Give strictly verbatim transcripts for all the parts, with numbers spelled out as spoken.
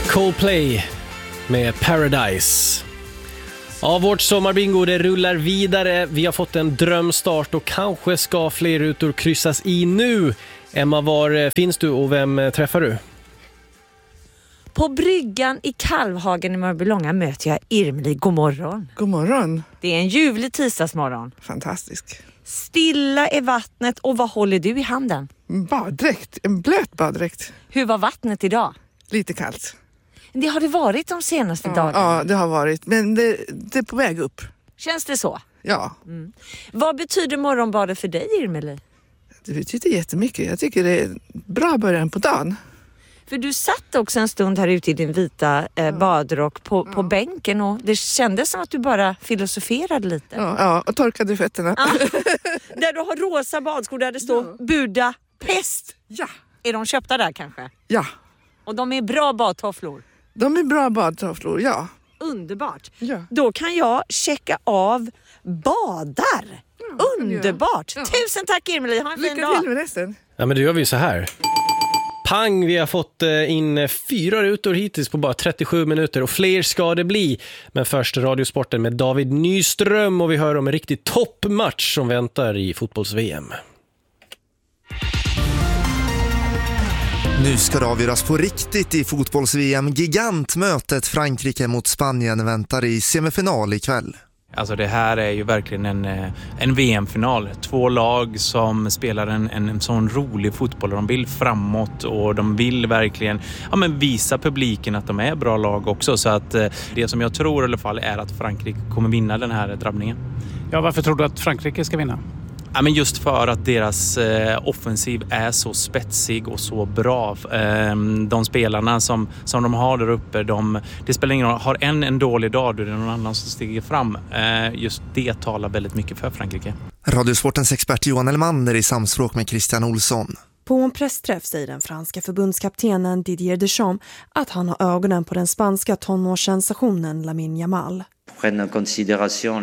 Coldplay med Paradise. Ja, vårt sommarbingo det rullar vidare. Vi har fått en drömstart och kanske ska fler rutor kryssas i nu. Emma, var finns du och vem träffar du? På bryggan i Kalvhagen i Mörbylånga möter jag Irmeli. God morgon. God morgon. Det är en ljuvlig tisdagsmorgon. Fantastisk. Stilla är vattnet och vad håller du i handen? Baddräkt, en blöt baddräkt. Hur var vattnet idag? Lite kallt. Det har det varit de senaste ja, dagarna. Ja, det har varit. Men det, det är på väg upp. Känns det så? Ja. Mm. Vad betyder morgonbadet för dig, Irmeli? Det betyder jättemycket. Jag tycker det är en bra början på dagen. För du satt också en stund här ute i din vita eh, badrock på, på ja. bänken och det kändes som att du bara filosoferade lite. Ja, ja och torkade fötterna. Ja. Där du har rosa badskor där det står ja. Budapest. Ja. Är de köpta där kanske? Ja. Och de är bra badtofflor? De är bra badtofflor, ja. Underbart. Ja. Då kan jag checka av badar. Ja, underbart. Ja. Tusen tack Irmeli, ha en Lycka fin dag. till med resten. Ja, men då gör vi så här. Pang, vi har fått in fyra rutor hittills på bara trettiosju minuter och fler ska det bli. Men först Radiosporten med David Nyström och vi hör om en riktig toppmatch som väntar i fotbolls-V M. Nu ska det avgöras på riktigt i fotbolls-V M. Gigantmötet Frankrike mot Spanien väntar i semifinal ikväll. Alltså det här är ju verkligen en, en V M-final. Två lag som spelar en, en sån rolig fotboll. De vill framåt och de vill verkligen ja, men visa publiken att de är bra lag också. Så att det som jag tror i alla fall är att Frankrike kommer vinna den här drabbningen. Ja, varför tror du att Frankrike ska vinna? Ja, men just för att deras eh, offensiv är så spetsig och så bra. Eh, de spelarna som, som de har där uppe, de, det spelar ingen roll. Har en en dålig dag, då är det någon annan som stiger fram. Eh, just det talar väldigt mycket för Frankrike. Radiosportens expert Johan Elmander i samspråk med Christian Olsson. På en pressträff säger den franska förbundskaptenen Didier Deschamps att han har ögonen på den spanska tonårssensationen Lamine Yamal. Prenne en considération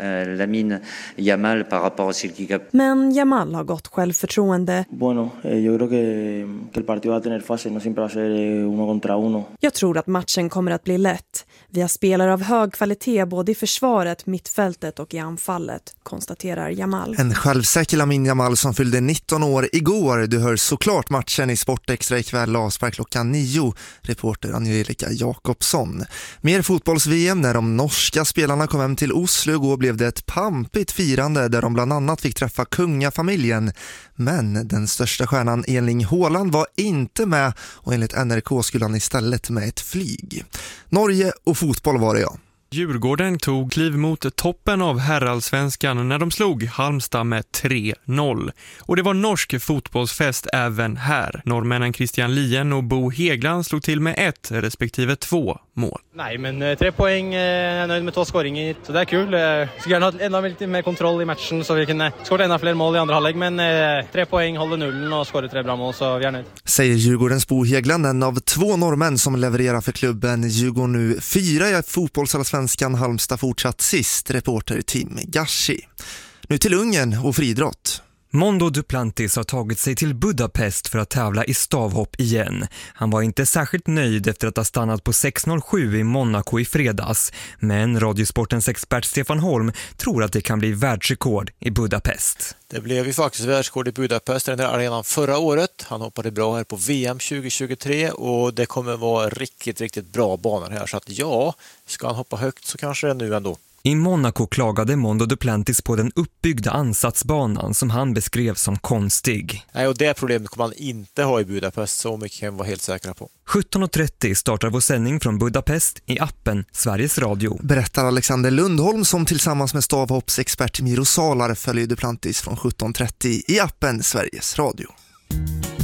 Lamine Yamal par rapport à Silky. Men Yamal har gott självförtroende. Bueno, yo creo que que el partido va a tener fase, no siempre va a ser uno contra uno. Jag tror att matchen kommer att bli lätt. Vi har spelare av hög kvalitet både i försvaret, mittfältet och i anfallet, konstaterar Yamal. En självsäker Lamine Yamal som fyllde nitton år igår. Du hör såklart matchen i Sportextra ikväll avspark klockan nio. Reporter Angelica Jakobsson. Mer fotbolls-V M när de norska spelarna kom hem till Oslo igår blev det ett pampigt firande där de bland annat fick träffa kungafamiljen. Men den största stjärnan Erling Haaland var inte med och enligt N R K skulle han istället med ett flyg. Norge och fotboll var det ja. Djurgården tog kliv mot toppen av herrallsvenskan när de slog Halmstad med tre noll. Och det var norsk fotbollsfest även här. Norrmännen Christian Lien och Bo Hegland slog till med ett respektive två mål. Nej, men uh, tre poäng, uh, jag är nöjd med två skåringar, så det är kul. Uh, skulle gärna ha ännu lite mer kontroll i matchen så vi kunde skåra ännu fler mål i andra halvlek, men uh, tre poäng håller nullen och skårar tre bra mål, så vi är nöjd. Säger Djurgårdens Bo Hegland, en av två norrmän som levererar för klubben. Djurgården nu fyra i fotbollsallsvenskan, Halmstad fortsatt sist, reporter Tim Gashi. Nu till Ungern och friidrott. Mondo Duplantis har tagit sig till Budapest för att tävla i stavhopp igen. Han var inte särskilt nöjd efter att ha stannat på sex noll sju i Monaco i fredags. Men Radiosportens expert Stefan Holm tror att det kan bli världsrekord i Budapest. Det blev ju faktiskt världsrekord i Budapest, den där arenan förra året. Han hoppade bra här på V M tjugo tjugotre och det kommer vara riktigt, riktigt bra banor här. Så att ja, ska han hoppa högt så kanske det nu ändå. I Monaco klagade Mondo Duplantis på den uppbyggda ansatsbanan som han beskrev som konstig. Nej, och det problemet kommer man inte ha i Budapest, så mycket kan vi vara helt säkra på. sjutton trettio startar vår sändning från Budapest i appen Sveriges Radio. Berättar Alexander Lundholm som tillsammans med stavhoppsexpert Miro Salar följer Duplantis från sjutton trettio i appen Sveriges Radio.